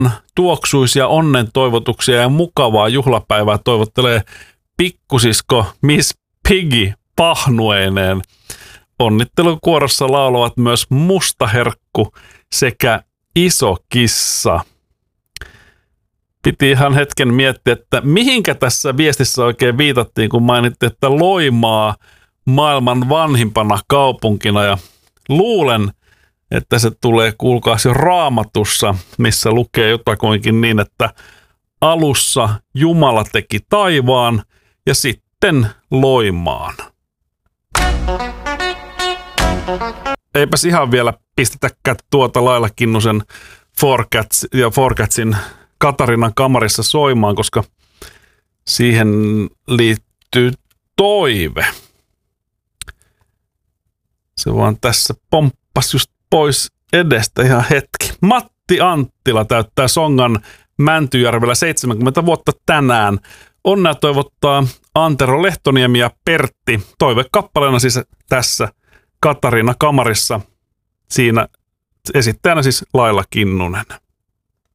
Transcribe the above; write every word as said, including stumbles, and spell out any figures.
tuoksuisia onnen toivotuksia ja mukavaa juhlapäivää toivottelee pikkusisko Miss Piggy pahnueineen. Onnittelukuorossa laulavat myös Musta Herkku sekä Iso Kissa. Piti ihan hetken miettiä, että mihinkä tässä viestissä oikein viitattiin, kun mainittiin, että Loimaa maailman vanhimpana kaupunkina. Ja luulen, että se tulee kuulkaas jo Raamatussa, missä lukee jotakuinkin niin, että alussa Jumala teki taivaan ja sitten Loimaan. Eipäs ihan vielä pistetäkään tuota Laila Kinnusen Four Cats ja Four Catsin Katarinan kamarissa soimaan, koska siihen liittyy toive. Se vaan tässä pomppas just pois edestä ihan hetki. Matti Anttila täyttää Songan Mäntyjärvellä seitsemänkymmentä vuotta tänään. Onnea toivottaa Antero Lehtoniemi ja Pertti. Toivekappaleena siis tässä Katarina kamarissa. Siinä esittäjänä siis Laila Kinnunen.